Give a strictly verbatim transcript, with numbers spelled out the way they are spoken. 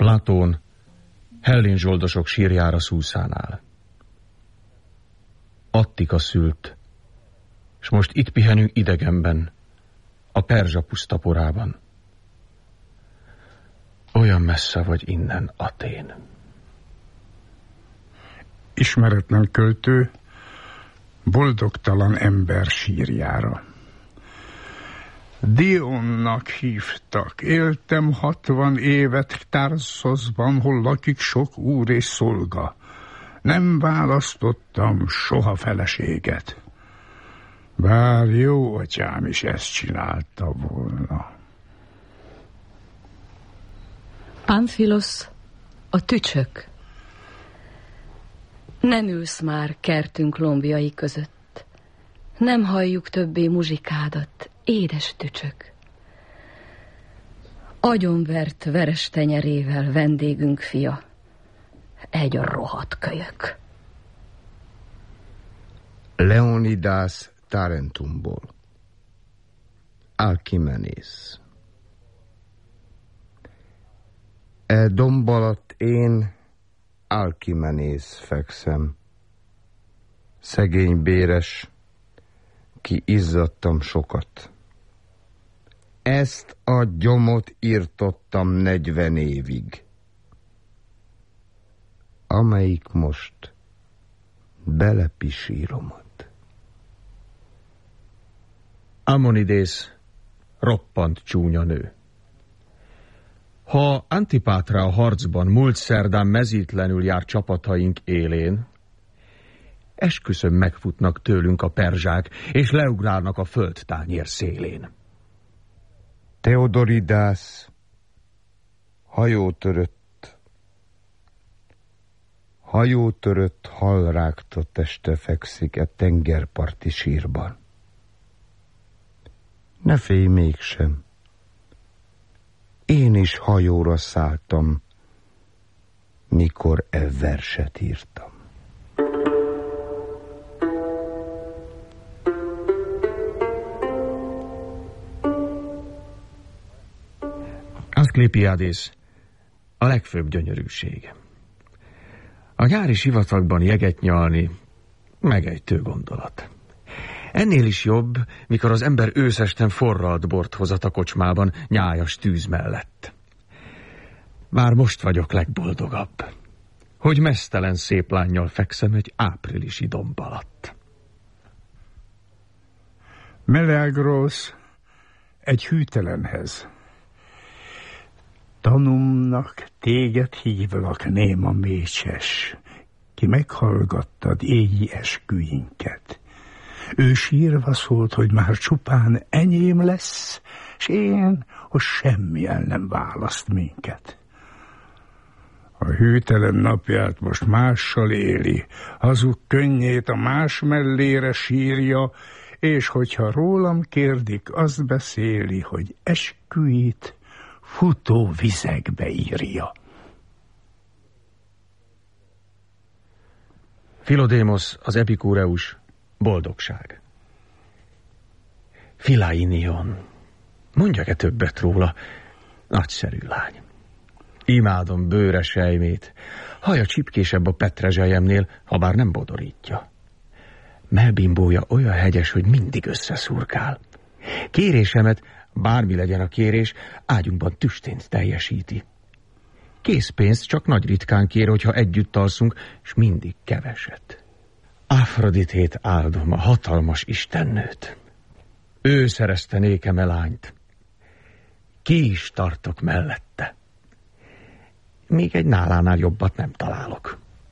Platón Hellén zsoldosok sírjára Szúszánál. Attika szült, s most itt pihenünk idegenben, a Perzsa pusztaporában. Olyan messze vagy innen, Atén. Ismeretlen költő boldogtalan ember sírjára. Dionnak hívtak, éltem hatvan évet Tarsoszban, hol lakik sok úr és szolga. Nem választottam soha feleséget. Bár jó atyám is ezt csinálta volna. Pamfilosz, a tücsök. Nem ülsz már kertünk lombjai között. Nem halljuk többé muzsikádat, édes tücsök. Agyonvert veres tenyerével vendégünk fia. Egy rohadt kölyök. Leonidas Tarentumból. Alkimenész. E domb alatt én, Alkimenész fekszem. Szegény béres, ki izzadtam sokat. Ezt a gyomot írtottam negyven évig, amelyik most belepisíromat. Amonidész roppant csúnya nő. Ha Antipátra a harcban múlt szerdán mezítlenül jár csapataink élén, esküszöm megfutnak tőlünk a perzsák, és leugrálnak a földtányér szélén. Theodoridász hajótörött, hajótörött halrágta teste fekszik e tengerparti sírban. Ne félj mégsem, én is hajóra szálltam, mikor e verset írtam. Aszklépiádész a legfőbb gyönyörűség. A nyári sivatagban jeget nyalni megejtő gondolat. Ennél is jobb, mikor az ember őszesten forralt bort hozat a kocsmában nyájas tűz mellett. Már most vagyok legboldogabb, hogy meztelen szép lánnyal fekszem egy áprilisi domb alatt. Meleagros egy hűtelenhez. Tanumnak téged hívlak, néma mécses, ki meghallgattad éji esküinket. Ő sírva szólt, hogy már csupán enyém lesz, s én, hogy semmi el nem választ minket. A hűtelen napját most mással éli, hazug könnyét a más mellére sírja, és hogyha rólam kérdik, azt beszéli, hogy esküit futó vizekbe írja. Filodémosz az epikúreus boldogság. Philainion, mondjak-e többet róla? Nagyszerű lány. Imádom bőre sejmét. Haja csipkésebb a petrezselyemnél, ha bár nem bodorítja. Mellbimbója olyan hegyes, hogy mindig összeszurkál. Kérésemet, bármi legyen a kérés, ágyunkban tüstént teljesíti. Készpénzt csak nagy ritkán kér, hogyha együtt alszunk, és mindig keveset. Afroditét áldom, a hatalmas istennőt. Ő szerezte nékem e lányt. Ki is tartok mellette. Még egy nálánál jobbat nem találok.